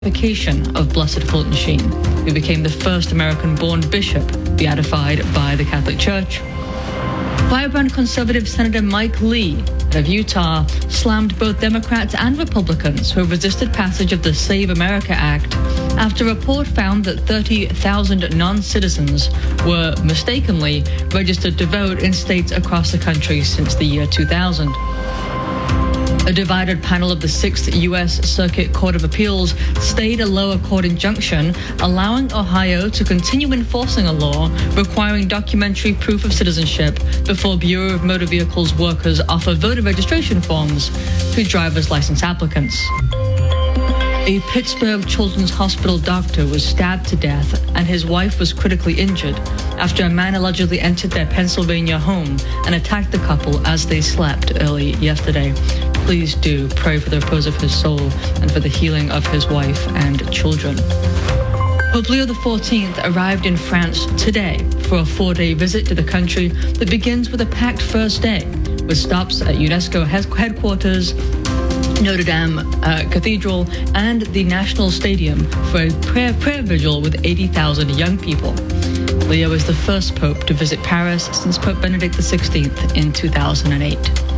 beatification of Blessed Fulton Sheen, who became the first American-born bishop beatified by the Catholic Church. Firebrand conservative Senator Mike Lee of Utah slammed both Democrats and Republicans who have resisted passage of the Save America Act after a report found that 30,000 non-citizens were mistakenly registered to vote in states across the country since the year 2000. A divided panel of the 6th U.S. Circuit Court of Appeals stayed a lower court injunction allowing Ohio to continue enforcing a law requiring documentary proof of citizenship before Bureau of Motor Vehicles workers offer voter registration forms to driver's license applicants. A Pittsburgh Children's Hospital doctor was stabbed to death and his wife was critically injured after a man allegedly entered their Pennsylvania home and attacked the couple as they slept early yesterday. Please do pray for the repose of his soul and for the healing of his wife and children. Pope Leo XIV arrived in France today for a 4-day visit to the country that begins with a packed first day, with stops at UNESCO headquarters, Notre Dame Cathedral, and the National Stadium for a prayer vigil with 80,000 young people. Leo is the first pope to visit Paris since Pope Benedict XVI in 2008.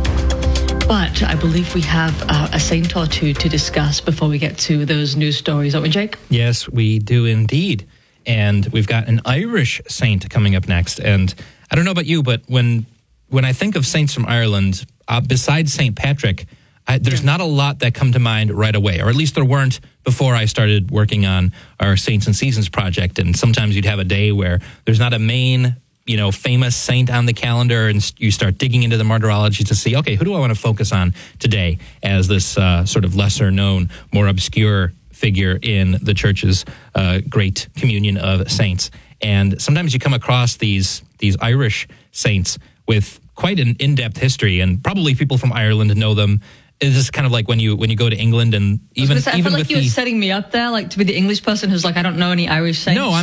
But I believe we have a saint or two to discuss before we get to those news stories, don't we, Jake? Yes, we do indeed. And we've got an Irish saint coming up next. And I don't know about you, but when I think of saints from Ireland, besides St. Patrick, there's not a lot that come to mind right away, or at least there weren't before I started working on our Saints and Seasons project. And sometimes you'd have a day where there's not a main, famous saint on the calendar, and you start digging into the martyrology to see, okay, who do I want to focus on today as this sort of lesser known, more obscure figure in the church's great communion of saints. And sometimes you come across these Irish saints with quite an in-depth history, and probably people from Ireland know them. It's just kind of like when you go to England, and I feel like you were setting me up there, like to be the English person who's like, I don't know any Irish saints. No,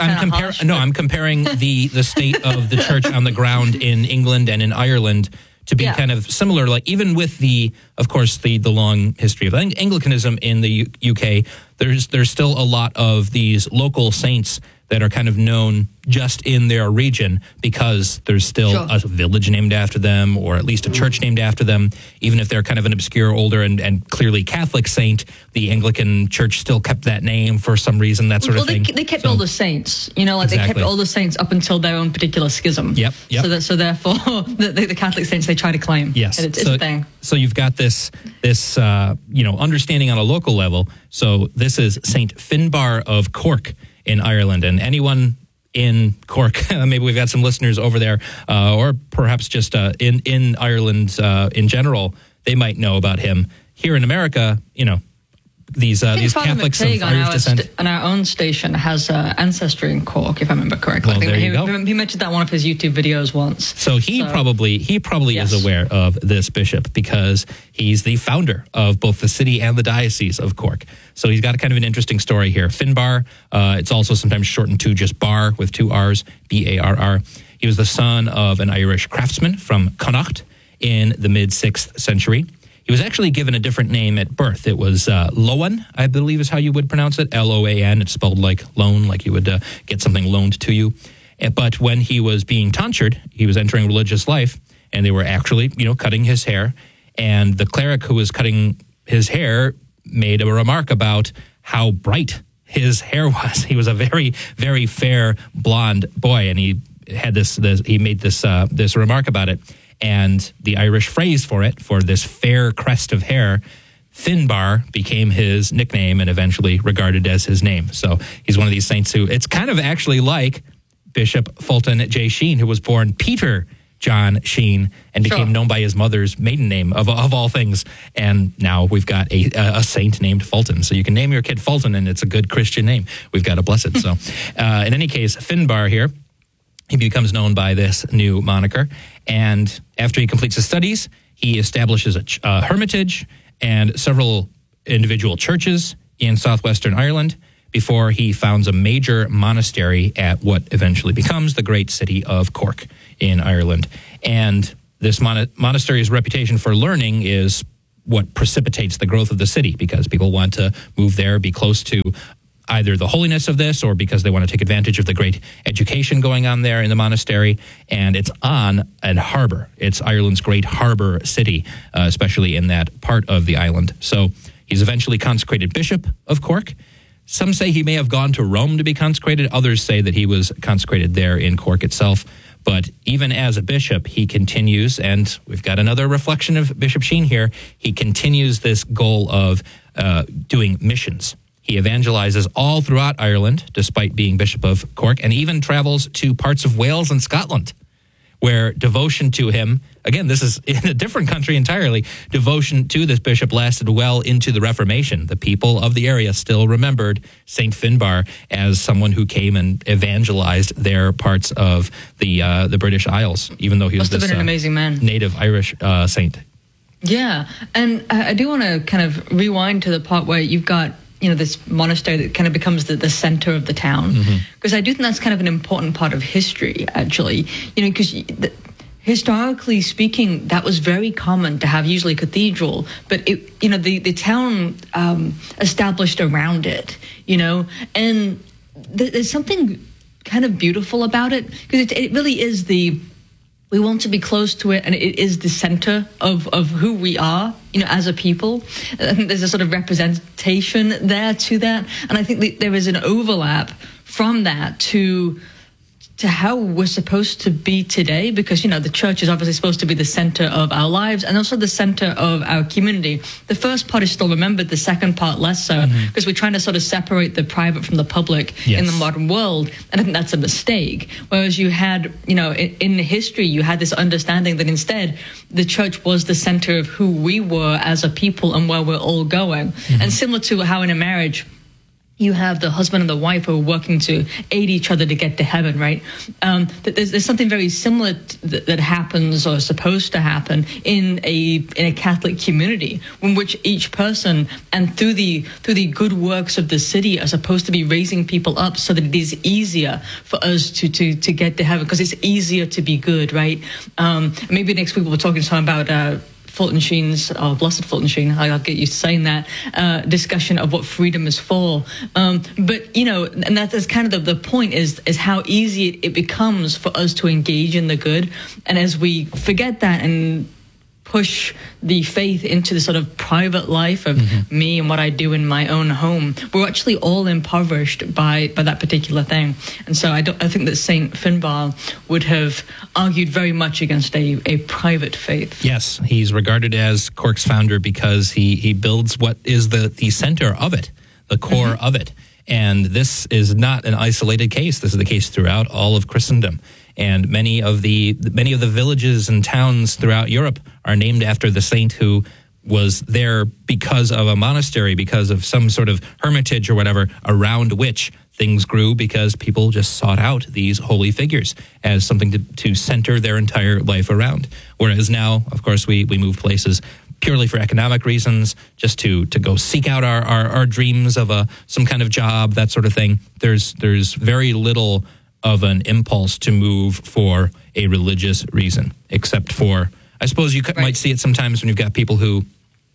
I'm comparing the state of the church on the ground in England and in Ireland to be kind of similar. Like even with the long history of Anglicanism in the UK, there's still a lot of these local saints that are kind of known just in their region because there's still a village named after them, or at least a church named after them. Even if they're kind of an obscure, older, and clearly Catholic saint, the Anglican Church still kept that name for some reason, that sort of thing. They kept all the saints, they kept all the saints up until their own particular schism. Yep. So therefore, the Catholic saints they try to claim. Yes. It's a thing. So you've got this understanding on a local level. So this is Saint Finbar of Cork in Ireland, and anyone in Cork, maybe we've got some listeners over there, or perhaps just in Ireland in general, they might know about him. Here in America, these Catholics of Irish descent. On our own station has ancestry in Cork, if I remember correctly. Well, there you go. He mentioned that in one of his YouTube videos once. So he probably is aware of this bishop because he's the founder of both the city and the diocese of Cork. So he's got a kind of an interesting story here. Finbar, it's also sometimes shortened to just Bar with 2 R's, B-A-R-R. He was the son of an Irish craftsman from Connacht in the mid-6th century. He was actually given a different name at birth. It was Loan, I believe is how you would pronounce it, L-O-A-N. It's spelled like loan, like you would get something loaned to you. But when he was being tonsured, he was entering religious life, and they were actually, cutting his hair. And the cleric who was cutting his hair made a remark about how bright his hair was. He was a very, very fair blonde boy, and he had he made this remark about it. And the Irish phrase for this fair crest of hair, Finbar, became his nickname and eventually regarded as his name. So he's one of these saints who, it's kind of actually like Bishop Fulton J. Sheen, who was born Peter John Sheen and became known by his mother's maiden name of all things. And now we've got a saint named Fulton. So you can name your kid Fulton and it's a good Christian name. We've got to bless it. So in any case, Finbar here, he becomes known by this new moniker. And after he completes his studies, he establishes a hermitage and several individual churches in southwestern Ireland before he founds a major monastery at what eventually becomes the great city of Cork in Ireland. And this monastery's reputation for learning is what precipitates the growth of the city, because people want to move there, be close to either the holiness of this or because they want to take advantage of the great education going on there in the monastery. And it's on a harbor. It's Ireland's great harbor city, especially in that part of the island. So he's eventually consecrated Bishop of Cork. Some say he may have gone to Rome to be consecrated. Others say that he was consecrated there in Cork itself. But even as a bishop, he continues, and we've got another reflection of Bishop Sheen here, he continues this goal of doing missions. He evangelizes all throughout Ireland, despite being Bishop of Cork, and even travels to parts of Wales and Scotland, where devotion to him, again, this is in a different country entirely, devotion to this bishop lasted well into the Reformation. The people of the area still remembered St. Finbar as someone who came and evangelized their parts of the British Isles, even though he was Must have been an amazing man. Native Irish saint. Yeah, and I do want to kind of rewind to the part where you've got this monastery that kind of becomes the center of the town, because I do think that's kind of an important part of history, actually, because historically speaking, that was very common to have usually a cathedral, but the town established around it, and there's something kind of beautiful about it, because it really is we want to be close to it, and it is the center of who we are, as a people. I think there's a sort of representation there to that, and I think there is an overlap from that to how we're supposed to be today, because, the church is obviously supposed to be the center of our lives and also the center of our community. The first part is still remembered, the second part less so, because we're trying to sort of separate the private from the public in the modern world, and I think that's a mistake. Whereas you had, in history, you had this understanding that instead the church was the center of who we were as a people and where we're all going. And similar to how in a marriage, you have the husband and the wife who are working to aid each other to get to heaven, right? There's something very similar that happens or is supposed to happen in a Catholic community, in which each person and through the good works of the city are supposed to be raising people up so that it is easier for us to get to heaven, because it's easier to be good, right? Maybe next week we'll talk about Fulton Sheen's, Blessed Fulton Sheen, I'll get used to saying that, discussion of what freedom is for. But, and that's kind of the point is how easy it becomes for us to engage in the good. And as we forget that and push the faith into the sort of private life of me and what I do in my own home, we're actually all impoverished by that particular thing. And so I think that St. Finbar would have argued very much against a private faith. Yes, he's regarded as Cork's founder because he builds what is the center of it, the core of it. And this is not an isolated case. This is the case throughout all of Christendom. And many of the villages and towns throughout Europe are named after the saint who was there because of a monastery, because of some sort of hermitage or whatever, around which things grew, because people just sought out these holy figures as something to center their entire life around. Whereas now, of course, we move places purely for economic reasons, just to go seek out our dreams of some kind of job, that sort of thing. There's very little of an impulse to move for a religious reason, except for, I suppose you might see it sometimes when you've got people who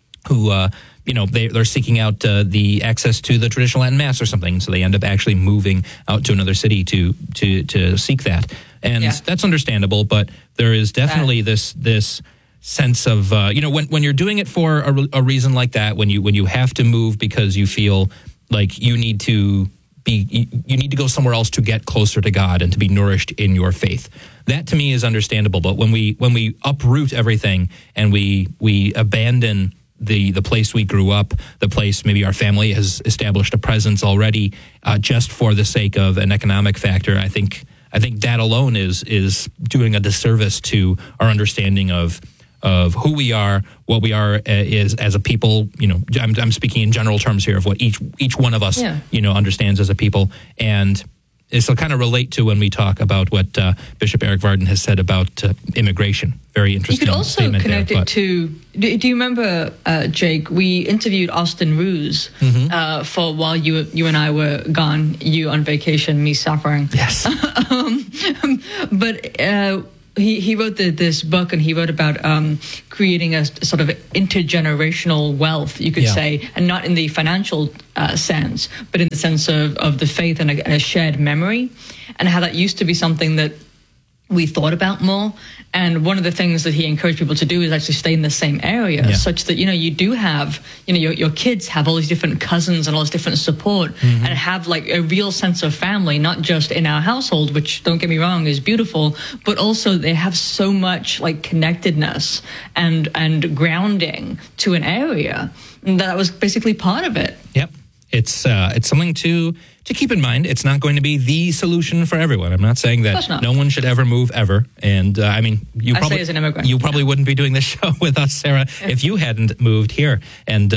they're seeking out the access to the traditional Latin Mass or something, so they end up actually moving out to another city to seek that, and that's understandable. But there is definitely this sense of when you're doing it for a reason like that, when you have to move because you feel like you need to go somewhere else to get closer to God and to be nourished in your faith. That to me is understandable. But when we uproot everything and we abandon the place we grew up, the place maybe our family has established a presence already, just for the sake of an economic factor, I think that alone is doing a disservice to our understanding of who we are, what we are is as a people. I'm speaking in general terms here of what each one of us understands as a people, and this will kind of relate to when we talk about what Bishop Eric Varden has said about immigration. Very interesting. You could also connect it to. Do you remember, Jake? We interviewed Austin Ruse for while you and I were gone. You on vacation, me suffering. Yes. But he wrote this book, and he wrote about creating a sort of intergenerational wealth, you could say, and not in the financial sense, but in the sense of the faith and a shared memory, and how that used to be something that we thought about more. And one of the things that he encouraged people to do is actually stay in the same area, such that, you do have, your kids have all these different cousins and all this different support, and have like a real sense of family, not just in our household, which, don't get me wrong, is beautiful, but also they have so much like connectedness and grounding to an area. And that was basically part of it. Yep. It's something to keep in mind. It's not going to be the solution for everyone. I'm not saying that no one should ever move ever. And I mean, you probably wouldn't be doing this show with us, Sarah, if you hadn't moved here and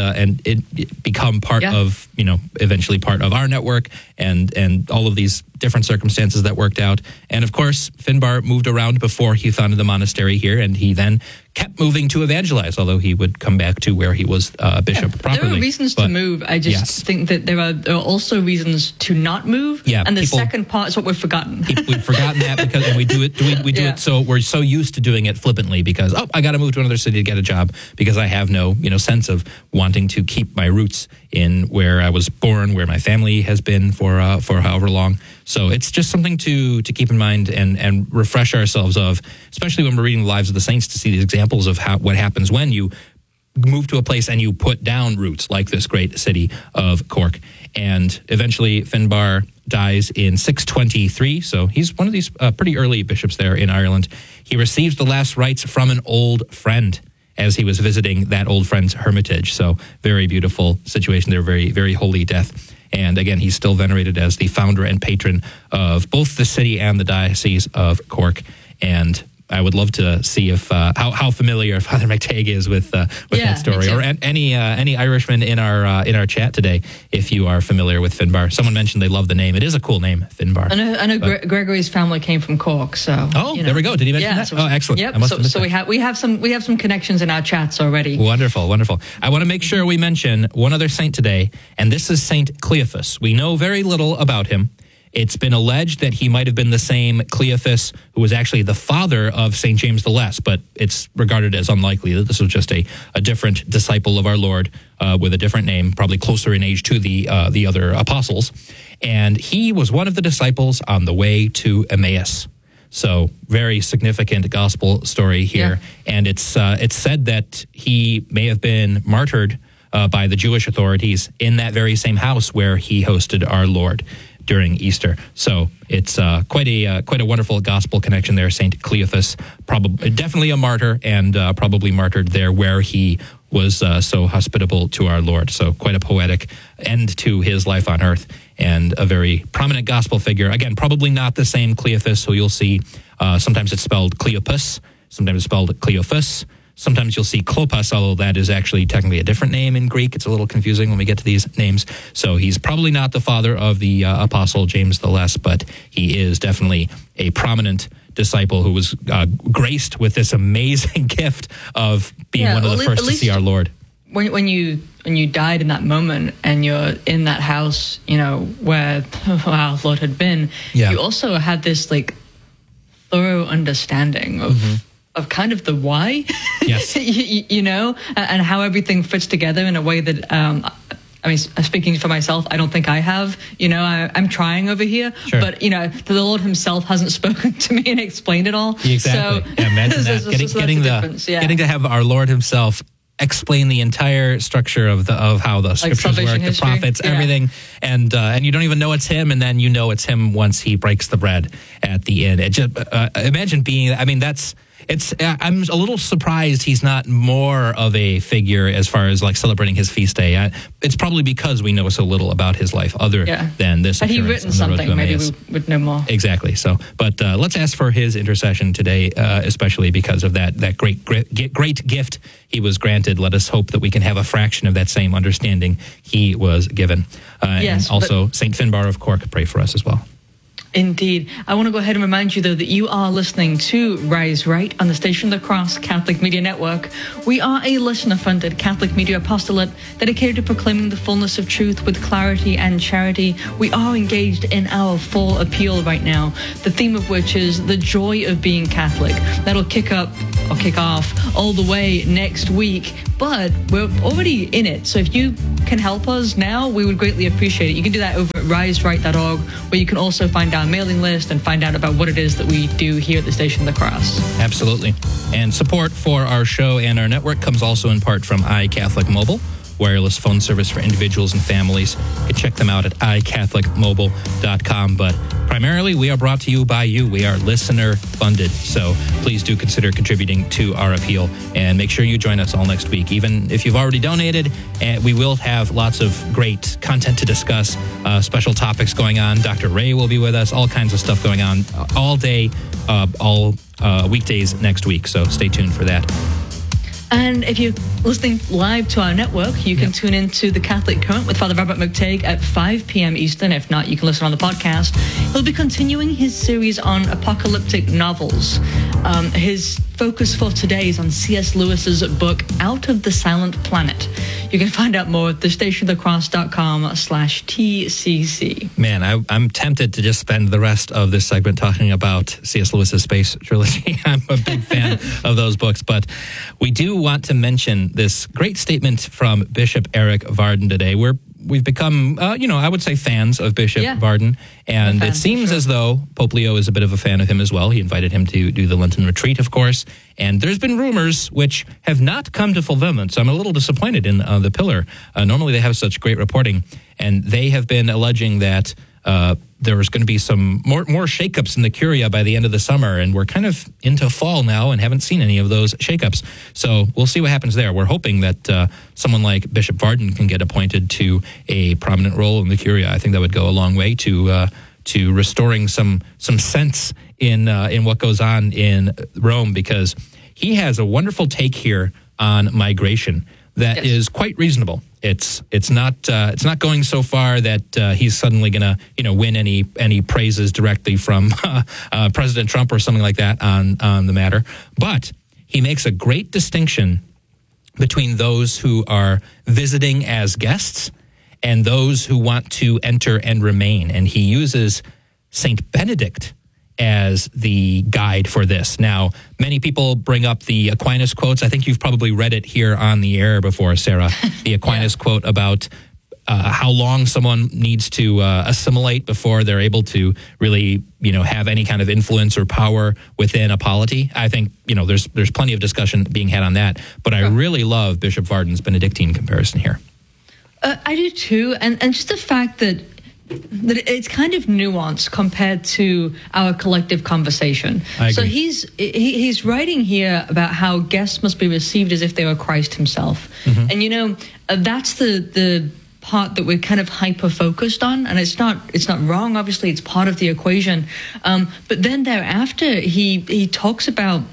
it become part of, eventually part of our network and all of these different circumstances that worked out. And of course, Finbar moved around before he founded the monastery here, and he then kept moving to evangelize, although he would come back to where he was bishop properly. There are reasons to move. I just think that there are also reasons to not move. Yeah, and the second part is what we've forgotten. We've forgotten that because and we do it so we're so used to doing it flippantly because I got to move to another city to get a job because I have no sense of wanting to keep my roots in where I was born, where my family has been for however long. So it's just something to keep in mind and refresh ourselves of, especially when we're reading the lives of the saints, to see these examples of what happens when you move to a place and you put down roots like this great city of Cork. And eventually Finbar dies in 623, so he's one of these pretty early bishops there in Ireland. He receives the last rites from an old friend as he was visiting that old friend's hermitage. So very beautiful situation there, very, very holy death. And again, he's still venerated as the founder and patron of both the city and the Diocese of Cork. And I would love to see if how familiar Father McTague is with that story, or any Irishman in our chat today. If you are familiar with Finbar, someone mentioned they love the name. It is a cool name, Finbar. I know Gregory's family came from Cork, so there we go. Did he mention that? Oh, excellent. Yep. So we have some connections in our chats already. Wonderful. I want to make sure we mention one other saint today, and this is Saint Cleophas. We know very little about him. It's been alleged that he might have been the same Cleophas who was actually the father of St. James the Less, but it's regarded as unlikely that this was just a different disciple of our Lord with a different name, probably closer in age to the other apostles. And he was one of the disciples on the way to Emmaus. So very significant gospel story here. Yeah. And it's said that he may have been martyred by the Jewish authorities in that very same house where he hosted our Lord during Easter. So it's quite a wonderful gospel connection there. Saint Cleophas, definitely a martyr, and probably martyred there where he was so hospitable to our Lord. So quite a poetic end to his life on earth, and a very prominent gospel figure. Again, probably not the same Cleophas who you'll see. Sometimes it's spelled Cleopas, sometimes it's spelled Cleophas. Sometimes you'll see Klopas, although that is actually technically a different name in Greek. It's a little confusing when we get to these names. So he's probably not the father of the apostle James the Less, but he is definitely a prominent disciple who was graced with this amazing gift of being one of the first to see our Lord. When you died in that moment and you're in that house, where our Lord had been, you also had this like thorough understanding of kind of the why, yes, and how everything fits together in a way that, speaking for myself, I don't think I have. I'm trying over here, but the Lord Himself hasn't spoken to me and explained it all. Exactly. So, imagine that getting to have our Lord Himself explain the entire structure of how the scriptures work, the prophets, everything, and you don't even know it's him, and then it's him once he breaks the bread at the end. It just imagine being. I'm a little surprised he's not more of a figure as far as like celebrating his feast day. It's probably because we know so little about his life other than this. Had he written something, maybe we would know more. Exactly. So, but let's ask for his intercession today, especially because of that great gift he was granted. Let us hope that we can have a fraction of that same understanding he was given. And also, Saint Finbar of Cork, pray for us as well. Indeed. I want to go ahead and remind you, though, that you are listening to Rise Right on the Station of the Cross Catholic Media Network. We are a listener-funded Catholic media apostolate dedicated to proclaiming the fullness of truth with clarity and charity. We are engaged in our fall appeal right now, the theme of which is the joy of being Catholic. That'll kick off all the way next week, but we're already in it. So if you can help us now, we would greatly appreciate it. You can do that over at riseright.org, where you can also find our mailing list and find out about what it is that we do here at the Station of the Cross. Absolutely. And support for our show and our network comes also in part from iCatholic Mobile, wireless phone service for individuals and families. You can check them out at iCatholicMobile.com. But primarily, we are brought to you by you. We are listener-funded. So please do consider contributing to our appeal and make sure you join us all next week. Even if you've already donated, we will have lots of great content to discuss, special topics going on. Dr. Ray will be with us, all kinds of stuff going on all day, all weekdays next week. So stay tuned for that. And if you're listening live to our network, you can tune into The Catholic Current with Father Robert McTague at 5 p.m. Eastern. If not, you can listen on the podcast. He'll be continuing his series on apocalyptic novels. His focus for today is on C.S. Lewis's book, Out of the Silent Planet. You can find out more at thestationofthecross.com/TCC. Man, I'm tempted to just spend the rest of this segment talking about C.S. Lewis's Space Trilogy. I'm a big fan of those books, but we do want to mention this great statement from Bishop Eric Varden today. We've become, I would say fans of Bishop Varden, and it seems as though Pope Leo is a bit of a fan of him as well. He invited him to do the Lenten retreat, of course, and there's been rumors which have not come to fulfillment, so I'm a little disappointed in The Pillar. Normally they have such great reporting, and they have been alleging that there was going to be some more shakeups in the Curia by the end of the summer, and we're kind of into fall now and haven't seen any of those shakeups. So we'll see what happens there. We're hoping that someone like Bishop Varden can get appointed to a prominent role in the Curia. I think that would go a long way to restoring some sense in what goes on in Rome, because he has a wonderful take here on migration that is quite reasonable. It's not going so far that he's suddenly going to win any praises directly from President Trump or something like that on the matter. But he makes a great distinction between those who are visiting as guests and those who want to enter and remain. And he uses Saint Benedict as the guide for this. Now, many people bring up the Aquinas quotes. I think you've probably read it here on the air before, Sarah. The Aquinas quote about how long someone needs to assimilate before they're able to really, have any kind of influence or power within a polity. I think, there's plenty of discussion being had on that. But I really love Bishop Varden's Benedictine comparison here. I do too. And just the fact that it's kind of nuanced compared to our collective conversation. So he's writing here about how guests must be received as if they were Christ himself. And that's the part that we're kind of hyper focused on, and it's not wrong. Obviously, it's part of the equation. But then thereafter, he talks about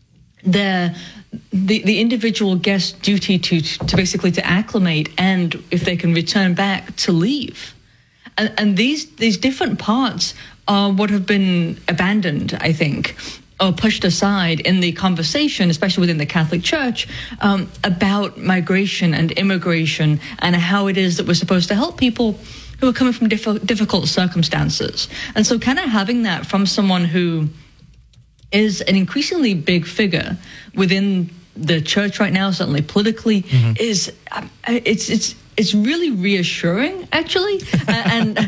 the individual guest's duty to basically to acclimate, and if they can return back, to leave. And these different parts are what have been abandoned, I think, or pushed aside in the conversation, especially within the Catholic Church, about migration and immigration and how it is that we're supposed to help people who are coming from difficult circumstances. And so kind of having that from someone who is an increasingly big figure within the church right now, certainly politically, is it's really reassuring, actually, and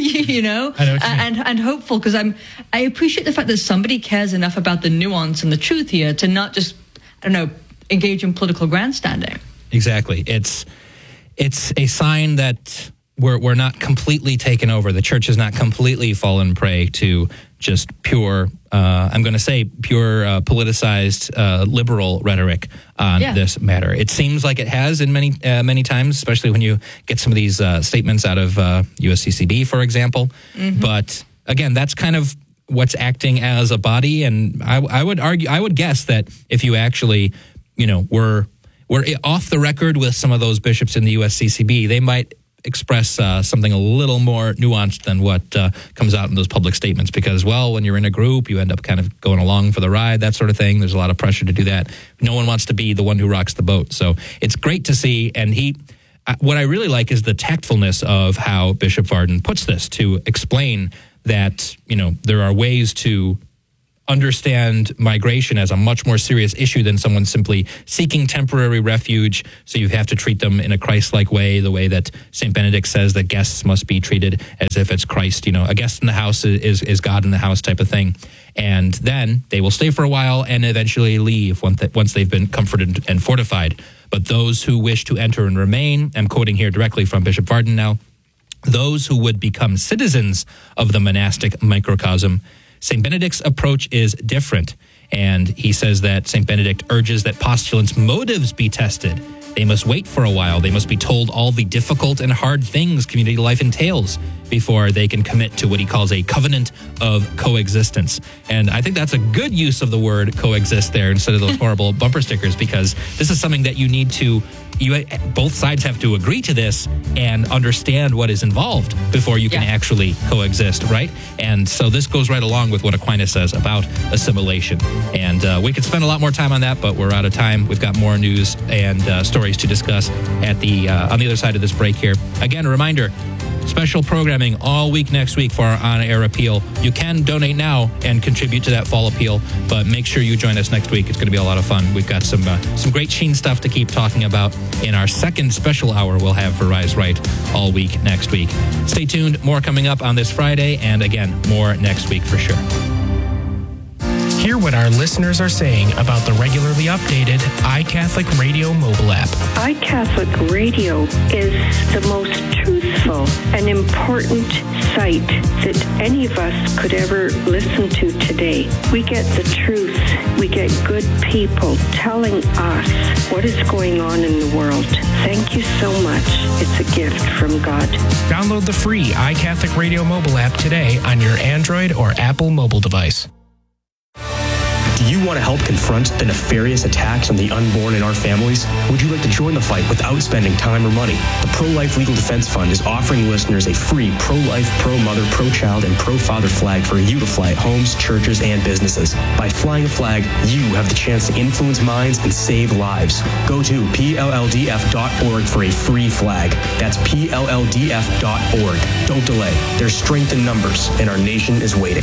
and hopeful, because I appreciate the fact that somebody cares enough about the nuance and the truth here to not just engage in political grandstanding. Exactly, it's a sign that we're not completely taken over. The church has not completely fallen prey to just pure, I'm going to say pure politicized liberal rhetoric on this matter. It seems like it has in many times, especially when you get some of these statements out of USCCB, for example. But again, that's kind of what's acting as a body. And I would guess that if you actually, were off the record with some of those bishops in the USCCB, they might express something a little more nuanced than what comes out in those public statements because, well, when you're in a group, you end up kind of going along for the ride, that sort of thing. There's a lot of pressure to do that. No one wants to be the one who rocks the boat. So it's great to see. And what I really like is the tactfulness of how Bishop Varden puts this to explain that, there are ways to understand migration as a much more serious issue than someone simply seeking temporary refuge. So you have to treat them in a Christ-like way, the way that St. Benedict says that guests must be treated as if it's Christ. A guest in the house is God in the house type of thing. And then they will stay for a while and eventually leave once they've been comforted and fortified. But those who wish to enter and remain, I'm quoting here directly from Bishop Varden now, those who would become citizens of the monastic microcosm, St. Benedict's approach is different, and he says that St. Benedict urges that postulants' motives be tested. They must wait for a while. They must be told all the difficult and hard things community life entails before they can commit to what he calls a covenant of coexistence. And I think that's a good use of the word coexist there instead of those horrible bumper stickers, because this is something that both sides have to agree to this and understand what is involved before you can actually coexist, right? And so this goes right along with what Aquinas says about assimilation. And we could spend a lot more time on that, but we're out of time. We've got more news and stories to discuss on the other side of this break here. Again, a reminder, special programming all week next week for our on-air appeal. You can donate now and contribute to that fall appeal, but make sure you join us next week. It's going to be a lot of fun. We've got some great Sheen stuff to keep talking about. In our second special hour, we'll have for Rise Right all week next week. Stay tuned. More coming up on this Friday, and again, more next week for sure. Hear what our listeners are saying about the regularly updated iCatholic Radio mobile app. iCatholic Radio is the most truthful and important site that any of us could ever listen to today. We get the truth. We get good people telling us what is going on in the world. Thank you so much. It's a gift from God. Download the free iCatholic Radio mobile app today on your Android or Apple mobile device. Do you want to help confront the nefarious attacks on the unborn in our families? Would you like to join the fight without spending time or money? The Pro-Life Legal Defense Fund is offering listeners a free pro-life, pro-mother, pro-child, and pro-father flag for you to fly at homes, churches, and businesses. By flying a flag, you have the chance to influence minds and save lives. Go to PLLDF.org for a free flag. That's PLLDF.org. Don't delay. There's strength in numbers, and our nation is waiting.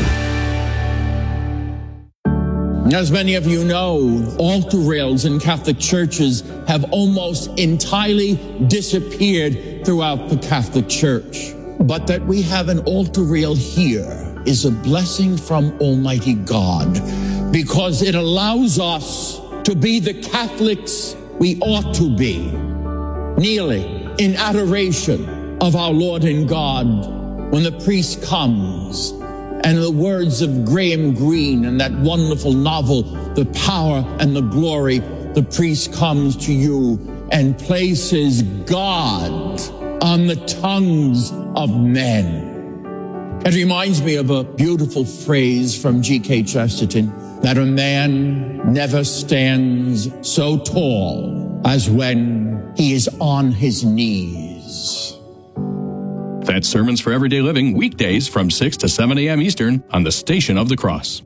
As many of you know, altar rails in Catholic churches have almost entirely disappeared throughout the Catholic Church. But that we have an altar rail here is a blessing from Almighty God, because it allows us to be the Catholics we ought to be, kneeling in adoration of our Lord and God when the priest comes. And the words of Graham Greene and that wonderful novel, The Power and the Glory, the priest comes to you and places God on the tongues of men. It reminds me of a beautiful phrase from G.K. Chesterton, that a man never stands so tall as when he is on his knees. That's Sermons for Everyday Living, weekdays from 6 to 7 a.m. Eastern on the Station of the Cross.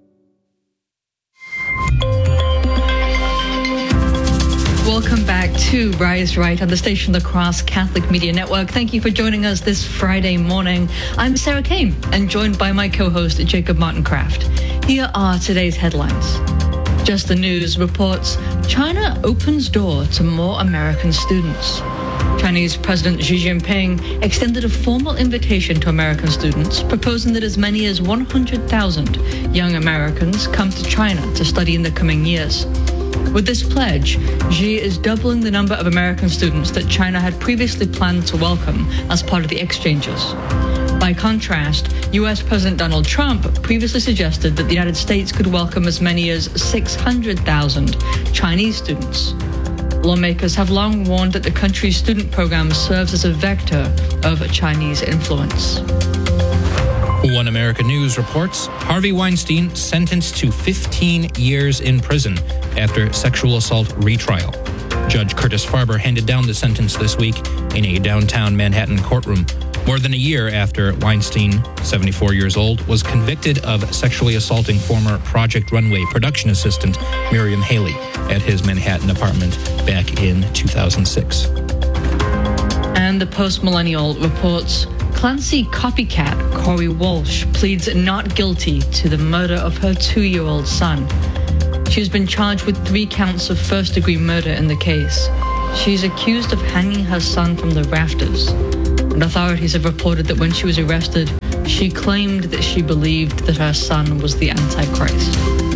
Welcome back to Rise Right on the Station of the Cross Catholic Media Network. Thank you for joining us this Friday morning. I'm Sarah Kane and joined by my co-host Jacob Martin Kraft. Here are today's headlines. Just the News reports China opens door to more American students. Chinese President Xi Jinping extended a formal invitation to American students, proposing that as many as 100,000 young Americans come to China to study in the coming years. With this pledge, Xi is doubling the number of American students that China had previously planned to welcome as part of the exchanges. By contrast, U.S. President Donald Trump previously suggested that the United States could welcome as many as 600,000 Chinese students. Lawmakers have long warned that the country's student program serves as a vector of Chinese influence. One American News reports Harvey Weinstein sentenced to 15 years in prison after sexual assault retrial. Judge Curtis Farber handed down the sentence this week in a downtown Manhattan courtroom, more than a year after Weinstein, 74 years old, was convicted of sexually assaulting former Project Runway production assistant Miriam Haley at his Manhattan apartment back in 2006. And the Post-Millennial reports Clancy copycat Corey Walsh pleads not guilty to the murder of her 2-year-old son. She has been charged with 3 counts of first-degree murder in the case. She is accused of hanging her son from the rafters. And authorities have reported that when she was arrested, she claimed that she believed that her son was the Antichrist.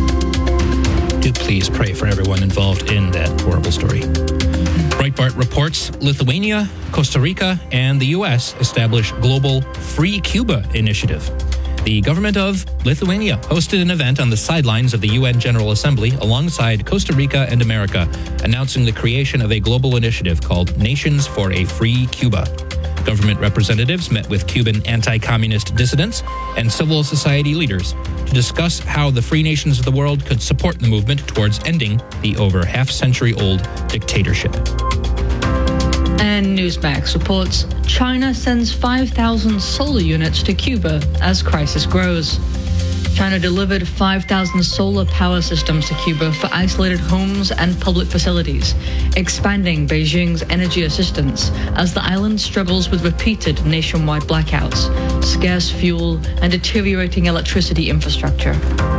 Do please pray for everyone involved in that horrible story. Breitbart reports Lithuania, Costa Rica, and the U.S. establish global Free Cuba initiative. The government of Lithuania hosted an event on the sidelines of the UN General Assembly alongside Costa Rica and America, announcing the creation of a global initiative called Nations for a Free Cuba. Government representatives met with Cuban anti-communist dissidents and civil society leaders to discuss how the free nations of the world could support the movement towards ending the over half-century-old dictatorship. And Newsmax reports China sends 5,000 solar units to Cuba as crisis grows. China delivered 5,000 solar power systems to Cuba for isolated homes and public facilities, expanding Beijing's energy assistance as the island struggles with repeated nationwide blackouts, scarce fuel, and deteriorating electricity infrastructure.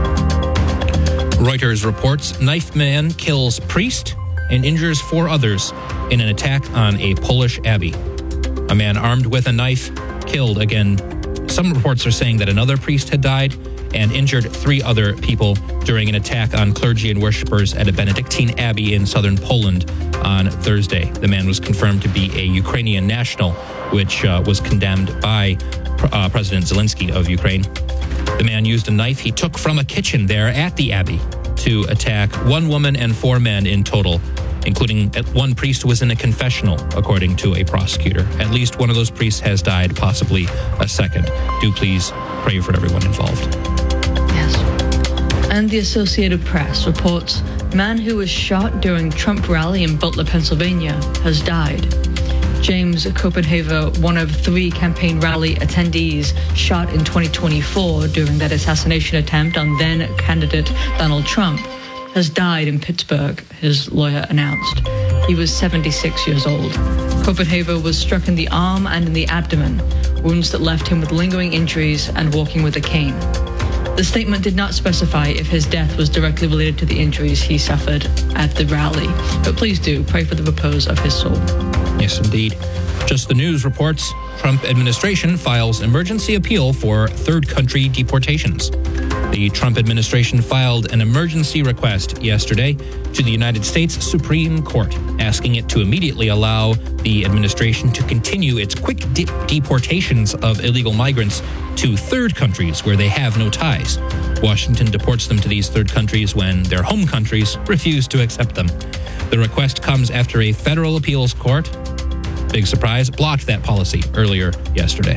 Reuters reports knife man kills priest and injures 4 others in an attack on a Polish abbey. A man armed with a knife killed again. Some reports are saying that another priest had died and injured 3 other people during an attack on clergy and worshippers at a Benedictine abbey in southern Poland on Thursday. The man was confirmed to be a Ukrainian national, which was condemned by President Zelensky of Ukraine. The man used a knife he took from a kitchen there at the abbey to attack 1 woman and 4 men in total, including 1 priest who was in a confessional, according to a prosecutor. At least one of those priests has died, possibly a second. Do please pray for everyone involved. Yes. And the Associated Press reports man who was shot during Trump rally in Butler, Pennsylvania, has died. James Copenhaver, one of 3 campaign rally attendees shot in 2024 during that assassination attempt on then-candidate Donald Trump, has died in Pittsburgh, his lawyer announced. He was 76 years old. Copenhaver was struck in the arm and in the abdomen, wounds that left him with lingering injuries and walking with a cane. The statement did not specify if his death was directly related to the injuries he suffered at the rally, but please do pray for the repose of his soul. Yes, indeed. Just the News reports Trump administration files emergency appeal for third country deportations. The Trump administration filed an emergency request yesterday to the United States Supreme Court, asking it to immediately allow the administration to continue its quick deportations of illegal migrants to third countries where they have no ties. Washington deports them to these third countries when their home countries refuse to accept them. The request comes after a federal appeals court, big surprise, blocked that policy earlier yesterday.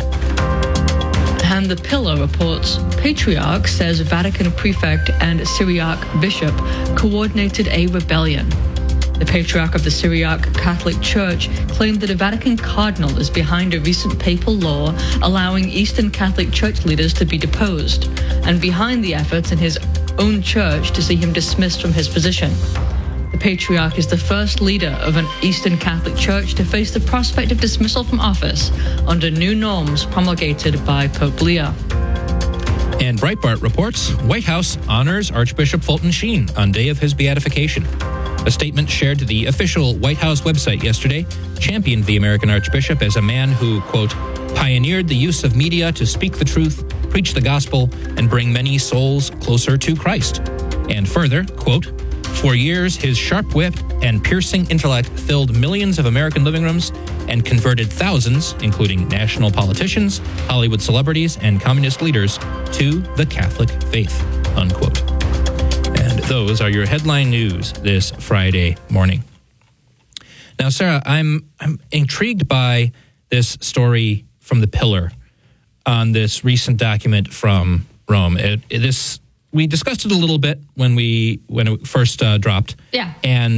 And The Pillar reports Patriarch says Vatican prefect and Syriac bishop coordinated a rebellion. The Patriarch of the Syriac Catholic Church claimed that a Vatican cardinal is behind a recent papal law allowing Eastern Catholic Church leaders to be deposed, and behind the efforts in his own church to see him dismissed from his position. The Patriarch is the first leader of an Eastern Catholic Church to face the prospect of dismissal from office under new norms promulgated by Pope Leo. And Breitbart reports White House honors Archbishop Fulton Sheen on day of his beatification. A statement shared to the official White House website yesterday championed the American Archbishop as a man who, quote, pioneered the use of media to speak the truth, preach the gospel, and bring many souls closer to Christ. And further, quote, for years, his sharp-wit and piercing intellect filled millions of American living rooms and converted thousands, including national politicians, Hollywood celebrities, and communist leaders, to the Catholic faith, unquote. And those are your headline news this Friday morning. Now, Sarah, I'm intrigued by this story from The Pillar on this recent document from Rome. We discussed it a little bit when it first dropped. Yeah. And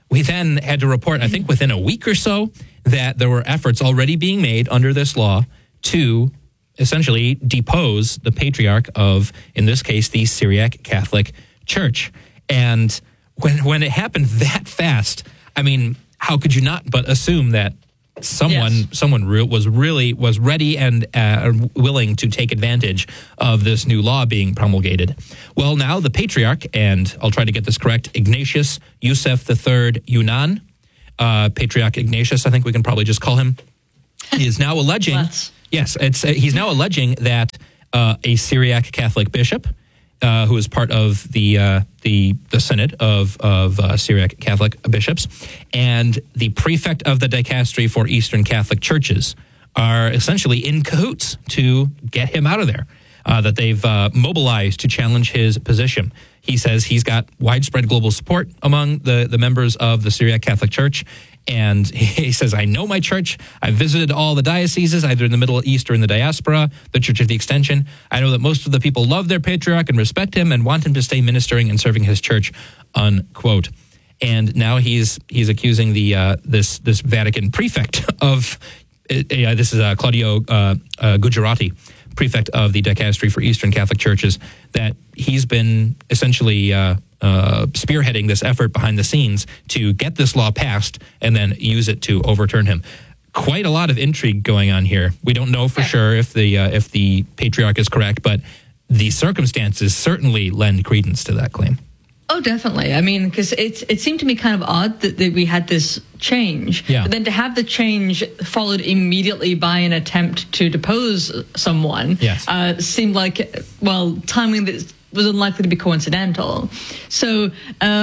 we then had to report, I think within a week or so, that there were efforts already being made under this law to essentially depose the patriarch of, in this case, the Syriac Catholic Church. And when it happened that fast, I mean, how could you not but assume that someone was ready and willing to take advantage of this new law being promulgated? Well, now the patriarch, and I'll try to get this correct, Ignatius Yusef III Yunan, Patriarch Ignatius, I think we can probably just call him, is now alleging, he's now alleging that a Syriac Catholic bishop, who is part of the Synod of Syriac Catholic bishops, and the prefect of the dicastery for Eastern Catholic churches are essentially in cahoots to get him out of there, that they've mobilized to challenge his position. He says he's got widespread global support among the members of the Syriac Catholic Church. And he says, I know my church. I've visited all the dioceses, either in the Middle East or in the diaspora, the Church of the Extension. I know that most of the people love their patriarch and respect him and want him to stay ministering and serving his church, unquote. And now he's accusing this Vatican prefect of, this is Claudio Gujarati, prefect of the dicastery for Eastern Catholic churches, that he's been essentially spearheading this effort behind the scenes to get this law passed and then use it to overturn him. Quite a lot of intrigue going on here. We don't know for sure if the patriarch is correct, but the circumstances certainly lend credence to that claim. Oh, definitely. I mean, because it seemed to me kind of odd that we had this change. Yeah. But then to have the change followed immediately by an attempt to depose someone seemed like, timing that was unlikely to be coincidental. So,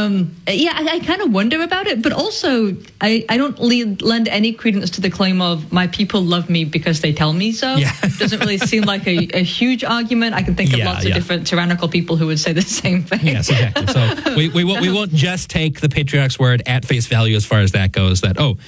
I kind of wonder about it, but also I don't lend any credence to the claim of my people love me because they tell me so. Yeah. It doesn't really seem like a huge argument. I can think of lots of different tyrannical people who would say the same thing. Yes, exactly. So we won't just take the patriarch's word at face value as far as that goes.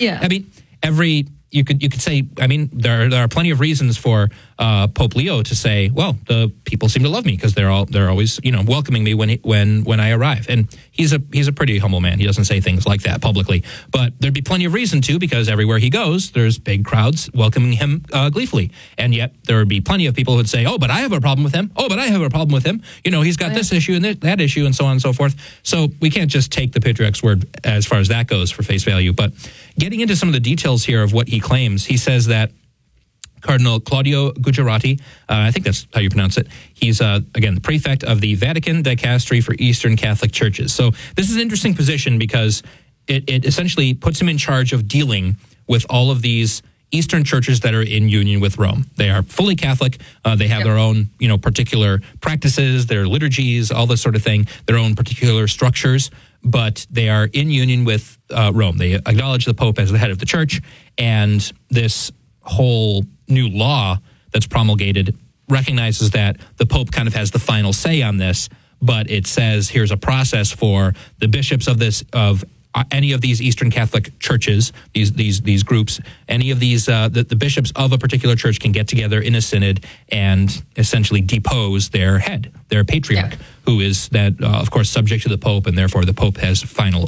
You could say, I mean, there are plenty of reasons for Pope Leo to say, well, the people seem to love me because they're always, welcoming me when I arrive. And he's a pretty humble man. He doesn't say things like that publicly, but there'd be plenty of reason to, because everywhere he goes, there's big crowds welcoming him gleefully. And yet there would be plenty of people who would say, oh, but I have a problem with him. Oh, but I have a problem with him. He's got this issue and that issue and so on and so forth. So we can't just take the patriarch's word as far as that goes for face value. But getting into some of the details here of what he claims, he says that Cardinal Claudio Gujarati, I think that's how you pronounce it. He's, again, the prefect of the Vatican Dicastery for Eastern Catholic Churches. So this is an interesting position because it essentially puts him in charge of dealing with all of these Eastern churches that are in union with Rome. They are fully Catholic. They have their own, particular practices, their liturgies, all this sort of thing, their own particular structures, but they are in union with Rome. They acknowledge the Pope as the head of the church, and this whole new law that's promulgated recognizes that the Pope kind of has the final say on this, but it says here's a process for the bishops of any of these Eastern Catholic churches, these groups, any of these the bishops of a particular church can get together in a synod and essentially depose their head, their patriarch, who is that of course subject to the Pope, and therefore the Pope has final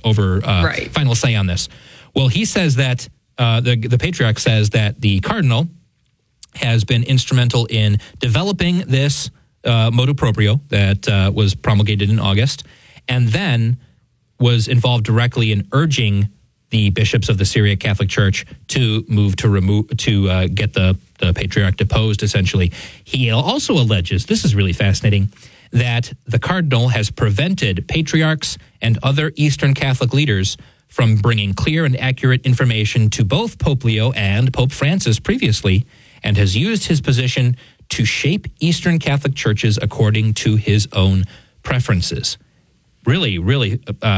final say on this. Well, he says that the patriarch says that the cardinal has been instrumental in developing this motu proprio that was promulgated in August, and then was involved directly in urging the bishops of the Syriac Catholic Church to move to get the patriarch deposed, essentially. He also alleges, this is really fascinating, that the cardinal has prevented patriarchs and other Eastern Catholic leaders from bringing clear and accurate information to both Pope Leo and Pope Francis previously, and has used his position to shape Eastern Catholic churches according to his own preferences. Really, really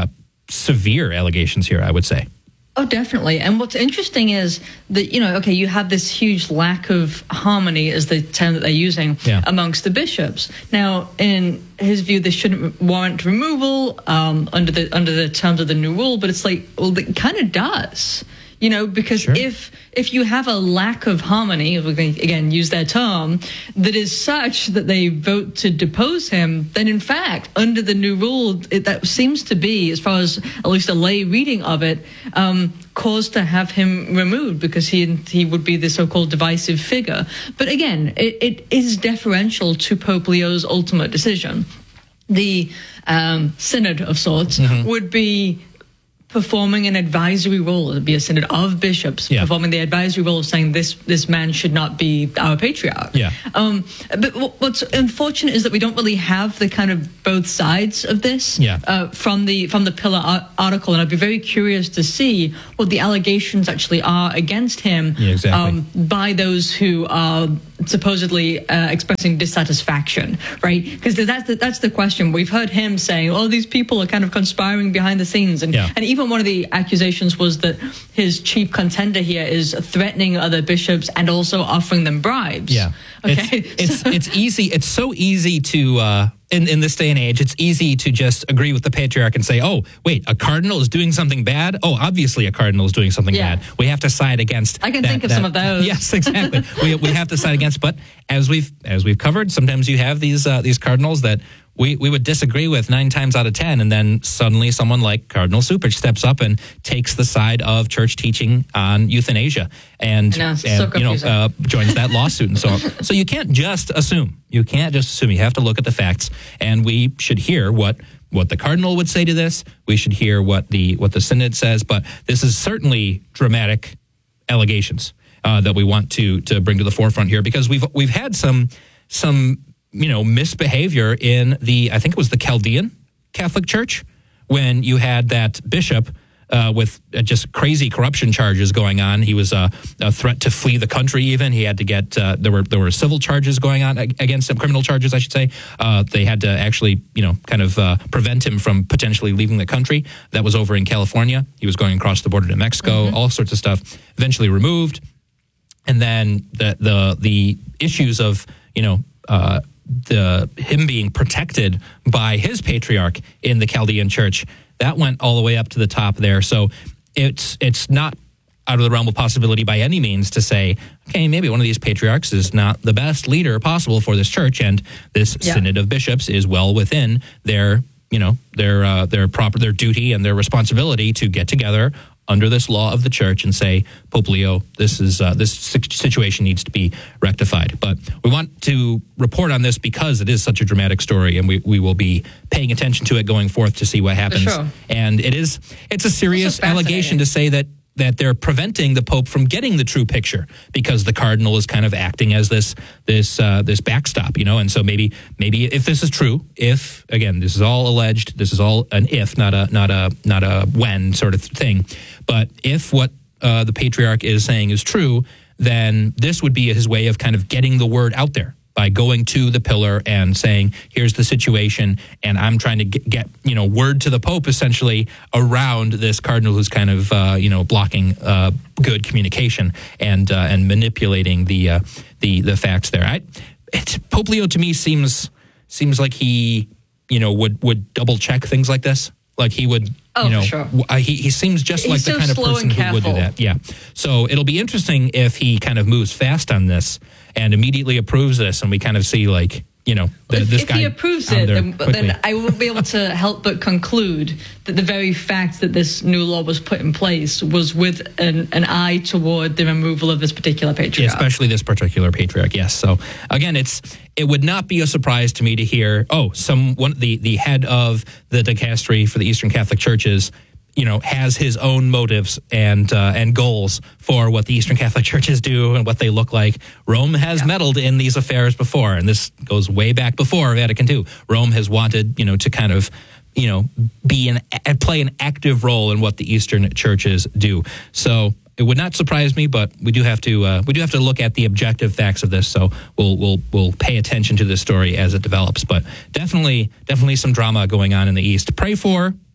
severe allegations here, I would say. Oh, definitely. And what's interesting is that, you have this huge lack of harmony, is the term that they're using, amongst the bishops. Now, in his view, this shouldn't warrant removal under the terms of the new rule, but it's like, well, it kind of does. because Sure. if you have a lack of harmony, if we can again use their term, that is such that they vote to depose him, then in fact, under the new rule, that seems to be, as far as at least a lay reading of it, cause to have him removed because he would be the so-called divisive figure. But again, it is deferential to Pope Leo's ultimate decision. The synod of sorts would be performing an advisory role. It would be a synod of bishops performing the advisory role, saying this man should not be our patriarch. Yeah. But what's unfortunate is that we don't really have the kind of both sides of this from the Pillar article, and I'd be very curious to see what the allegations actually are against him by those who are supposedly expressing dissatisfaction, right? Because that's the question. We've heard him saying, "Oh, these people are kind of conspiring behind the scenes," and even one of the accusations was that his chief contender here is threatening other bishops and also offering them bribes. Yeah, okay. It's easy. It's so easy to in this day and age. It's easy to just agree with the patriarch and say, "Oh, wait, a cardinal is doing something bad. Oh, obviously a cardinal is doing something bad. We have to side against." I can think of some of those. Yes, exactly. we have to side against. But as we've covered, sometimes you have these cardinals that we would disagree with 9 times out of 10, and then suddenly someone like Cardinal Cupich steps up and takes the side of church teaching on euthanasia and joins that lawsuit and so on. So you can't just assume. You have to look at the facts, and we should hear what the cardinal would say to this. We should hear what the synod says, but this is certainly dramatic allegations that we want to bring to the forefront here, because we've had some misbehavior in I think it was the Chaldean Catholic Church, when you had that bishop with just crazy corruption charges going on. He was a threat to flee the country even. He had to get, there were civil charges going on against him, criminal charges, I should say. They had to actually, prevent him from potentially leaving the country. That was over in California. He was going across the border to Mexico, all sorts of stuff. Eventually removed. And then the issues of, him being protected by his patriarch in the Chaldean Church, that went all the way up to the top there. So it's not out of the realm of possibility by any means to say, okay, maybe one of these patriarchs is not the best leader possible for this church, and this synod of bishops is well within their duty and their responsibility to get together under this law of the church and say, Pope Leo, this situation needs to be rectified. But we want to report on this because it is such a dramatic story, and we will be paying attention to it going forth to see what happens. For sure. And it's a serious allegation to say that they're preventing the Pope from getting the true picture, because the cardinal is kind of acting as this backstop, and so maybe if this is true, if again this is all alleged, this is all an if, not a when sort of thing, but if what the patriarch is saying is true, then this would be his way of kind of getting the word out there by going to the pillar and saying, here's the situation, and I'm trying to get word to the Pope essentially around this cardinal who's kind of blocking good communication and manipulating the facts there. Pope Leo to me seems like he would double check things like this. Like he would, sure. He seems just like the kind of person who would do that. Yeah. So it'll be interesting if he kind of moves fast on this and immediately approves this, and we kind of see if he approves it, then I won't be able to help but conclude that the very fact that this new law was put in place was with an eye toward the removal of this particular patriarch. Especially this particular patriarch, yes. So again, it would not be a surprise to me to hear, the head of the dicastery for the Eastern Catholic Churches, has his own motives and goals for what the Eastern Catholic Churches do and what they look like. Rome has meddled in these affairs before, and this goes way back before Vatican II. Rome has wanted, to kind of, play an active role in what the Eastern churches do. So it would not surprise me, but we do have to look at the objective facts of this. So we'll pay attention to this story as it develops. But definitely some drama going on in the East. Pray for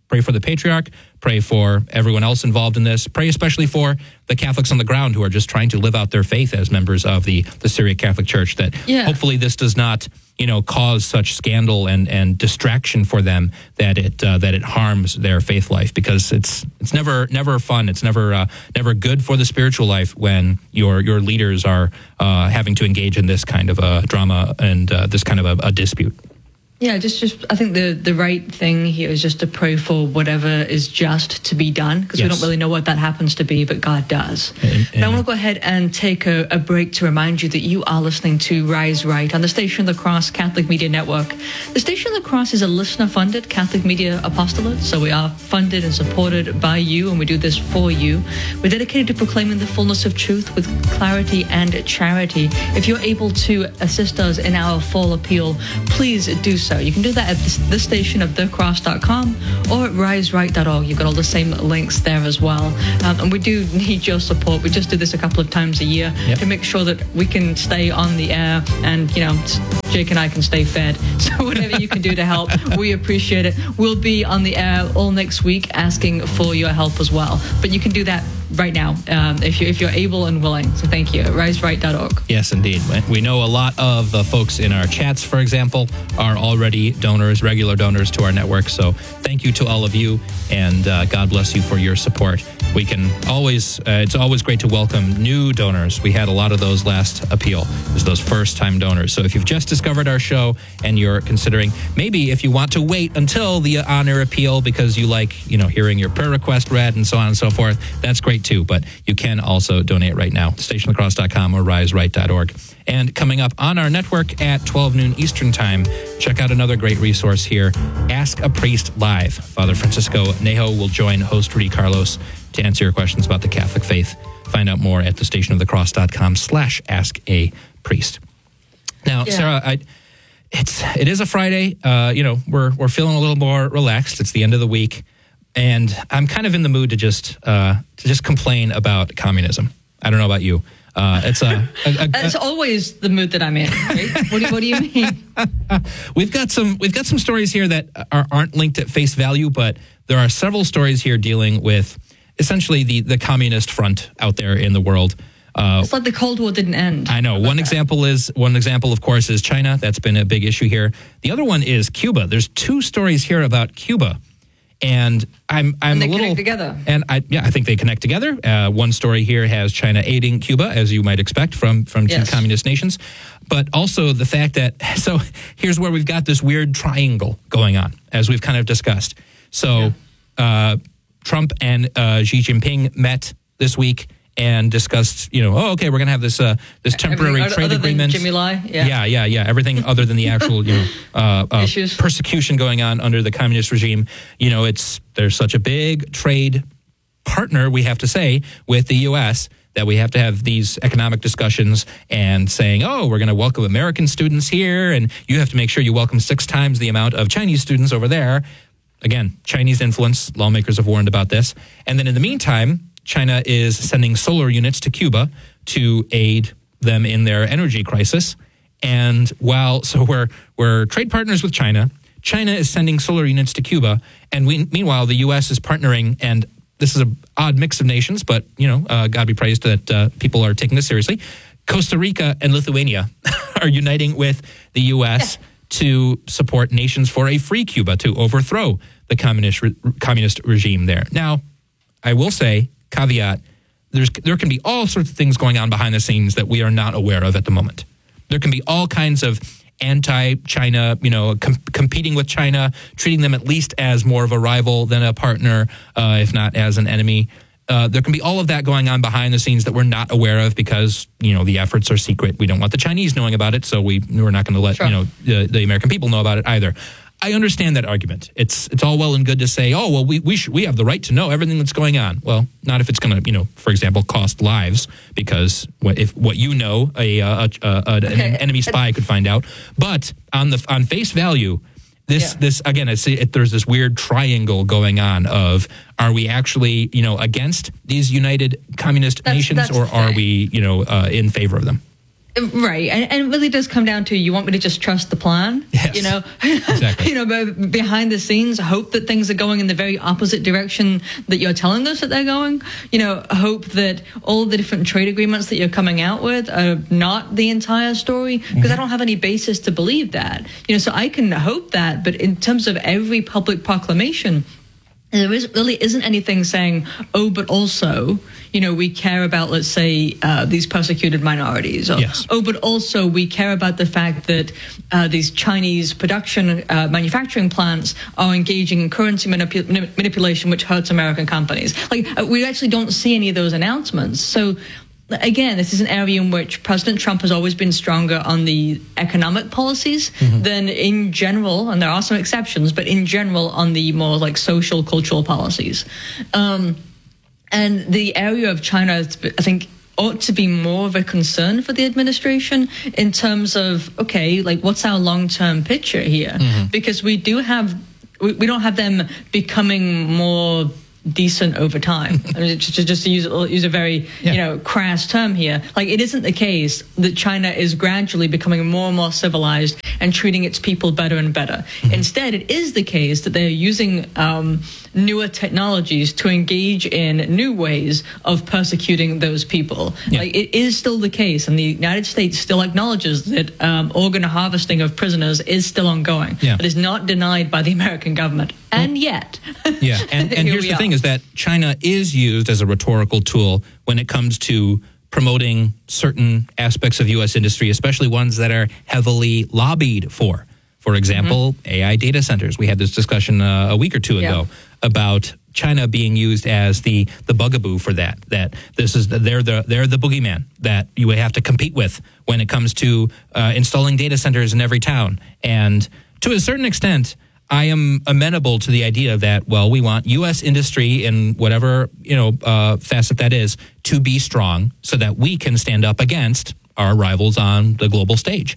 Pray for the patriarch. Pray for everyone else involved in this. Pray especially for the Catholics on the ground who are just trying to live out their faith as members of the Syriac Catholic Church, that hopefully this does not, cause such scandal and distraction for them that it harms their faith life, because it's never fun. It's never good for the spiritual life when your leaders are having to engage in this kind of a drama and this kind of a dispute. Yeah, just I think the right thing here is just to pray for whatever is just to be done, because we don't really know what that happens to be, but God does. And I want to go ahead and take a break to remind you that you are listening to Rise Right on the Station of the Cross Catholic Media Network. The Station of the Cross is a listener-funded Catholic media apostolate, so we are funded and supported by you, and we do this for you. We're dedicated to proclaiming the fullness of truth with clarity and charity. If you're able to assist us in our full appeal, please do so. You can do that at the station of thecross.com or at riseright.org. You've got all the same links there as well. And we do need your support. We just do this a couple of times a year to make sure that we can stay on the air and, Jake and I can stay fed. So whatever you can do to help, we appreciate it. We'll be on the air all next week asking for your help as well. But you can do that right now if you're able and willing. So thank you at riseright.org. Yes, indeed. We know a lot of the folks in our chats, for example, are already donors, regular donors to our network. So thank you to all of you, and God bless you for your support. We can always, it's always great to welcome new donors. We had a lot of those last appeal. There's those first-time donors. So if you've just discovered our show and you're considering, maybe if you want to wait until the honor appeal because you like, hearing your prayer request read and so on and so forth, that's great too. But you can also donate right now, stationofthecross.com or riseright.org. And coming up on our network at 12 noon Eastern Time, check out another great resource here, Ask a Priest Live. Father Francisco Nejo will join host Rudy Carlos to answer your questions about the Catholic faith. Find out more at thestationofthecross.com/askApriest. Now, Sarah, it is a Friday. We're feeling a little more relaxed. It's the end of the week, and I'm kind of in the mood to just complain about communism. I don't know about you. It's always the mood that I'm in. Right? What do you mean? We've got some stories here that aren't linked at face value, but there are several stories here dealing with essentially the communist front out there in the world. It's like the Cold War didn't end. I know. One example, of course, is China. That's been a big issue here. The other one is Cuba. There's two stories here about Cuba, and I'm and they a little connect together. And I think they connect together. One story here has China aiding Cuba, as you might expect from two communist nations, but also the fact that here's where we've got this weird triangle going on, as we've kind of discussed. So Trump and Xi Jinping met this week and discussed, we're going to have this temporary trade agreement. Jimmy Lai? Yeah. Everything other than the actual, issues, persecution going on under the communist regime. There's such a big trade partner, we have to say, with the U.S., that we have to have these economic discussions and saying, we're going to welcome American students here, and you have to make sure you welcome 6 times the amount of Chinese students over there. Again, Chinese influence. Lawmakers have warned about this. And then in the meantime, China is sending solar units to Cuba to aid them in their energy crisis. And we're trade partners with China. China is sending solar units to Cuba. And meanwhile, the U.S. is partnering, and this is an odd mix of nations, but, God be praised that people are taking this seriously. Costa Rica and Lithuania are uniting with the U.S. to support Nations for a Free Cuba to overthrow the communist regime there. Now, I will say, caveat, there can be all sorts of things going on behind the scenes that we are not aware of at the moment. There can be all kinds of anti-China, competing with China, treating them at least as more of a rival than a partner, if not as an enemy. There can be all of that going on behind the scenes that we're not aware of because, the efforts are secret. We don't want the Chinese knowing about it, so we're not going to let, the American people know about it either. I understand that argument. It's all well and good to say, we have the right to know everything that's going on. Well, not if it's going to, for example, cost lives, because if what an enemy spy could find out. But on face value, this again, there's this weird triangle going on of, are we actually against these united communist nations, or are we in favor of them? Right, and it really does come down to, you want me to just trust the plan? Yes, you know, exactly. But behind the scenes, hope that things are going in the very opposite direction that you're telling us that they're going. Hope that all the different trade agreements that you're coming out with are not the entire story, because I don't have any basis to believe that. So I can hope that, but in terms of every public proclamation, there really isn't anything saying, oh, but also, we care about, let's say, these persecuted minorities. Or, yes. Oh, but also we care about the fact that these Chinese manufacturing plants are engaging in currency manipulation, which hurts American companies. We actually don't see any of those announcements. So, again, this is an area in which President Trump has always been stronger on the economic policies than in general, and there are some exceptions, but in general on the more social, cultural policies. And the area of China, I think, ought to be more of a concern for the administration in terms of, okay, what's our long-term picture here? Because we don't have them becoming more decent over time. I mean, just to use a very crass term here, it isn't the case that China is gradually becoming more and more civilized and treating its people better and better. Instead, it is the case that they're using newer technologies to engage in new ways of persecuting those people. It is still the case, and the United States still acknowledges that organ harvesting of prisoners is still ongoing. It is not denied by the American government. And yet, and here's the thing, is that China is used as a rhetorical tool when it comes to promoting certain aspects of U.S. industry, especially ones that are heavily lobbied for. For example, AI data centers. We had this discussion a week or two ago about China being used as the bugaboo for that. That this is they're the boogeyman that you have to compete with when it comes to installing data centers in every town. And to a certain extent, I am amenable to the idea that, we want U.S. industry in whatever facet that is to be strong, so that we can stand up against our rivals on the global stage.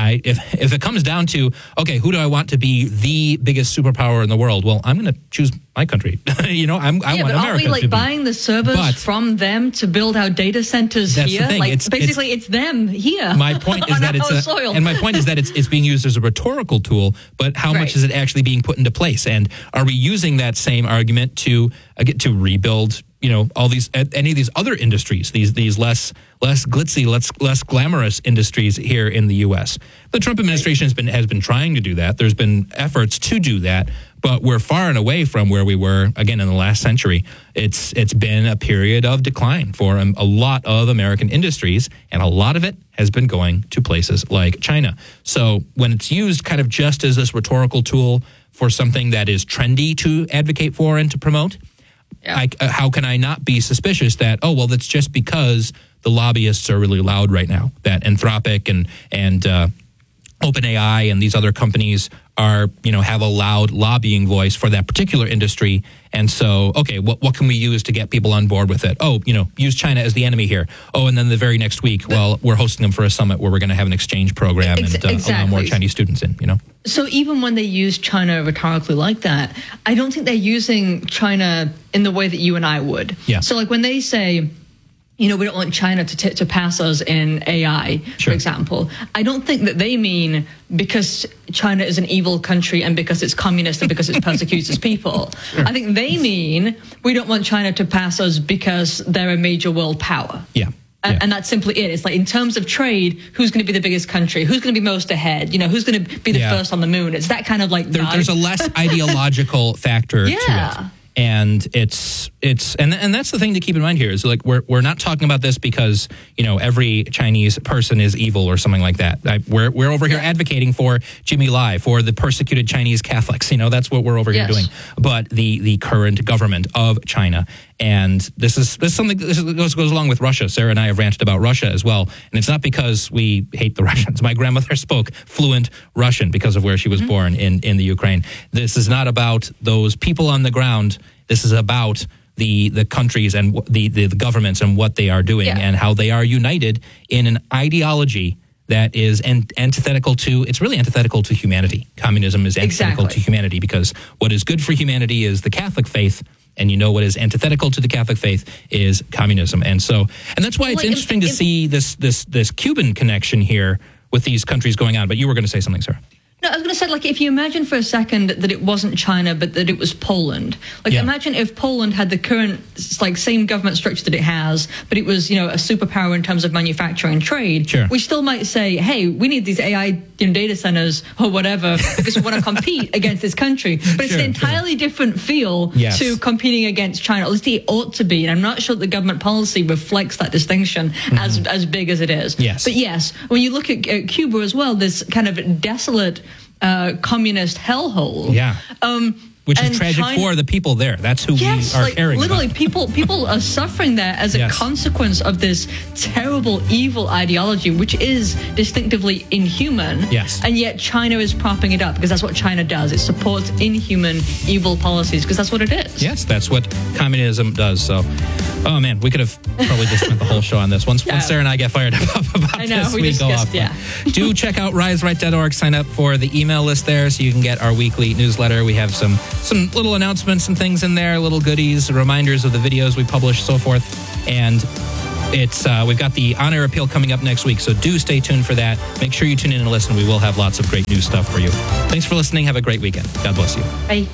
If it comes down to, okay, who do I want to be the biggest superpower in the world? Well, I'm going to choose my country. I want America. Aren't we buying the servers from them to build our data centers that's here? The thing. It's them here. My point is that my point is that it's being used as a rhetorical tool. But how much is it actually being put into place? And are we using that same argument to get to rebuild? All these, any of these other industries, these less glitzy, less glamorous industries here in the U.S. The Trump administration has been trying to do that. There's been efforts to do that, but we're far and away from where we were again in the last century. It's been a period of decline for a lot of American industries, and a lot of it has been going to places like China. So when it's used kind of just as this rhetorical tool for something that is trendy to advocate for and to promote. How can I not be suspicious that, that's just because the lobbyists are really loud right now, that Anthropic and OpenAI and these other companies are, have a loud lobbying voice for that particular industry. And so, okay, what can we use to get people on board with it? Use China as the enemy here. And then the very next week, we're hosting them for a summit where we're going to have an exchange program and allow more Chinese students in, So even when they use China rhetorically like that, I don't think they're using China in the way that you and I would. Yeah. So when they say, we don't want China to pass us in AI, for example, I don't think that they mean because China is an evil country and because it's communist and because it persecutes its people. I think they mean we don't want China to pass us because they're a major world power. And that's simply it. It's in terms of trade, who's going to be the biggest country? Who's going to be most ahead? Who's going to be the first on the moon? It's that kind of there's a less ideological factor to it. And it's that's the thing to keep in mind here is we're not talking about this because every Chinese person is evil or something like that. We're over here advocating for Jimmy Lai, for the persecuted Chinese Catholics. That's what we're over here doing. But the current government of China, and this is something that goes along with Russia. Sarah and I have ranted about Russia as well, and it's not because we hate the Russians. My grandmother spoke fluent Russian because of where she was born in the Ukraine. This is not about those people on the ground. This is about the countries and the governments and what they are doing and how they are united in an ideology that is antithetical to humanity. Communism is antithetical to humanity because what is good for humanity is the Catholic faith, and you know what is antithetical to the Catholic faith is communism. And that's why it's interesting to see this Cuban connection here with these countries going on. But you were going to say something, Sarah. No, I was going to say, like, if you imagine for a second that it wasn't China, but that it was Poland. Imagine if Poland had the current, like, same government structure that it has, but it was, a superpower in terms of manufacturing and trade. Sure. We still might say, hey, we need these AI data centers or whatever because we want to compete against this country. But it's an entirely different feel to competing against China. At least it ought to be. And I'm not sure that the government policy reflects that distinction as big as it is. Yes. But yes, when you look at Cuba as well, this kind of desolate communist hellhole. Yeah. Which is tragic for the people there. That's who we are caring literally, about. people are suffering there as a consequence of this terrible, evil ideology, which is distinctively inhuman. Yes. And yet China is propping it up because that's what China does. It supports inhuman, evil policies because that's what it is. Yes, that's what communism does. So, oh man, we could have probably just spent the whole show on this. Once Sarah and I get fired up about this, we go off. Do check out riseright.org. Sign up for the email list there so you can get our weekly newsletter. We have some little announcements and things in there, little goodies, reminders of the videos we publish, so forth. And it's we've got the on-air appeal coming up next week, so do stay tuned for that. Make sure you tune in and listen. We will have lots of great new stuff for you. Thanks for listening. Have a great weekend. God bless you. Bye.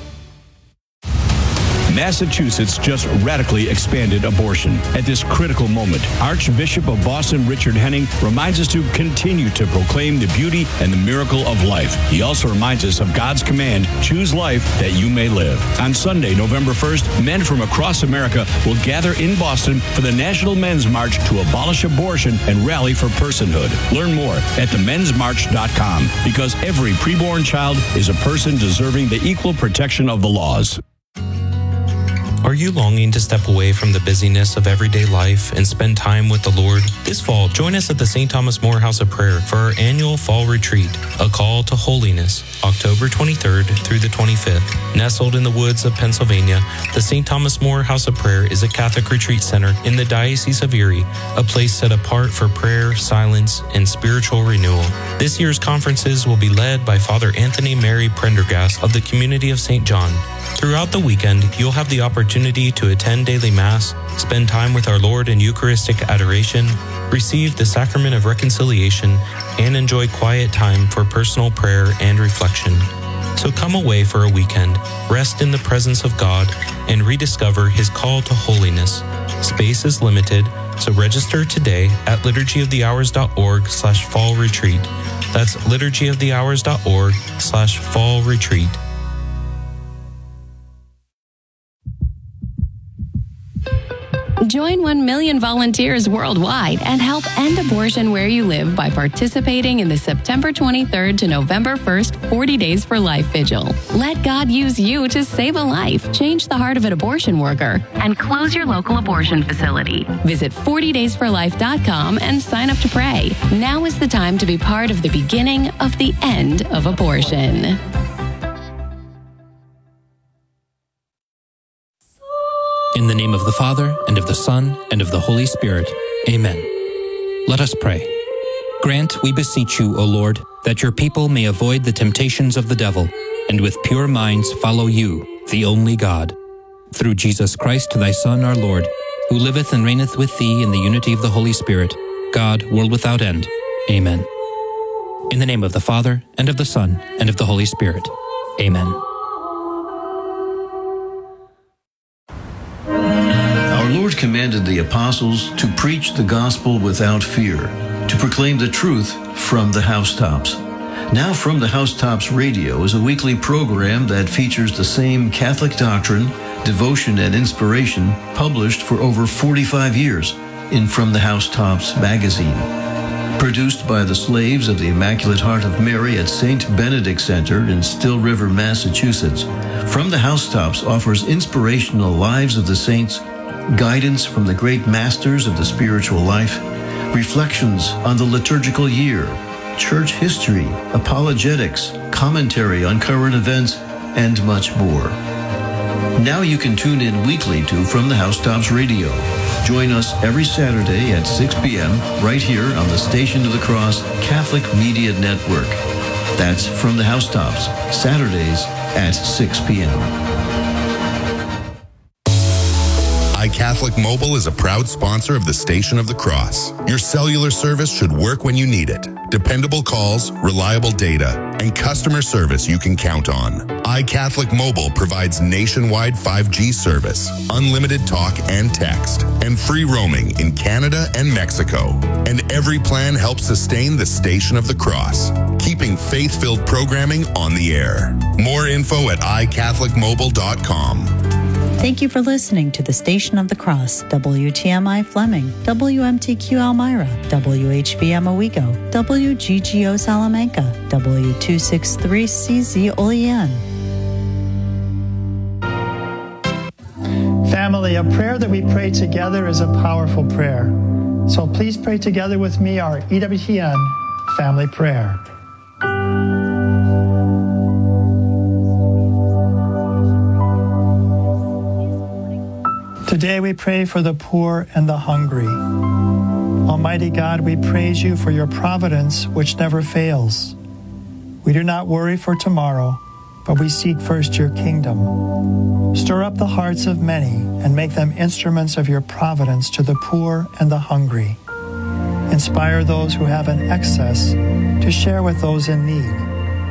Massachusetts just radically expanded abortion. At this critical moment, Archbishop of Boston Richard Henning reminds us to continue to proclaim the beauty and the miracle of life. He also reminds us of God's command, choose life that you may live. On Sunday, November 1st, men from across America will gather in Boston for the National Men's March to abolish abortion and rally for personhood. Learn more at themensmarch.com, because every preborn child is a person deserving the equal protection of the laws. Are you longing to step away from the busyness of everyday life and spend time with the Lord? This fall, join us at the St. Thomas More House of Prayer for our annual Fall Retreat, A Call to Holiness, October 23rd through the 25th. Nestled in the woods of Pennsylvania, the St. Thomas More House of Prayer is a Catholic retreat center in the Diocese of Erie, a place set apart for prayer, silence, and spiritual renewal. This year's conferences will be led by Father Anthony Mary Prendergast of the Community of St. John. Throughout the weekend, you'll have the opportunity to attend daily Mass, spend time with our Lord in Eucharistic adoration, receive the Sacrament of Reconciliation, and enjoy quiet time for personal prayer and reflection. So come away for a weekend, rest in the presence of God, and rediscover His call to holiness. Space is limited, so register today at liturgyofthehours.org/fall retreat. That's liturgyofthehours.org/fall retreat. Join 1 million volunteers worldwide and help end abortion where you live by participating in the September 23rd to November 1st 40 Days for Life Vigil. Let God use you to save a life, change the heart of an abortion worker, and close your local abortion facility. Visit 40daysforlife.com and sign up to pray. Now is the time to be part of the beginning of the end of abortion. In the name of the Father, and of the Son, and of the Holy Spirit. Amen. Let us pray. Grant, we beseech you, O Lord, that your people may avoid the temptations of the devil, and with pure minds follow you, the only God. Through Jesus Christ, thy Son, our Lord, who liveth and reigneth with thee in the unity of the Holy Spirit, God, world without end. Amen. In the name of the Father, and of the Son, and of the Holy Spirit. Amen. Our Lord commanded the apostles to preach the gospel without fear, to proclaim the truth from the housetops. Now From the Housetops Radio is a weekly program that features the same Catholic doctrine, devotion, and inspiration published for over 45 years in From the Housetops magazine. Produced by the slaves of the Immaculate Heart of Mary at St. Benedict Center in Still River, Massachusetts, From the Housetops offers inspirational lives of the saints, guidance from the great masters of the spiritual life, reflections on the liturgical year, church history, apologetics, commentary on current events, and much more. Now you can tune in weekly to From the Housetops Radio. Join us every Saturday at 6 p.m. right here on the Station of the Cross Catholic Media Network. That's From the Housetops, Saturdays at 6 p.m. iCatholic Mobile is a proud sponsor of the Station of the Cross. Your cellular service should work when you need it. Dependable calls, reliable data, and customer service you can count on. iCatholic Mobile provides nationwide 5G service, unlimited talk and text, and free roaming in Canada and Mexico. And every plan helps sustain the Station of the Cross, keeping faith-filled programming on the air. More info at iCatholicMobile.com. Thank you for listening to the Station of the Cross, WTMI Fleming, WMTQ Elmira, WHBM Owego, WGGO Salamanca, W263CZ Olean. Family, a prayer that we pray together is a powerful prayer. So please pray together with me our EWTN family prayer. Today we pray for the poor and the hungry. Almighty God, we praise you for your providence which never fails. We do not worry for tomorrow, but we seek first your kingdom. Stir up the hearts of many and make them instruments of your providence to the poor and the hungry. Inspire those who have an excess to share with those in need.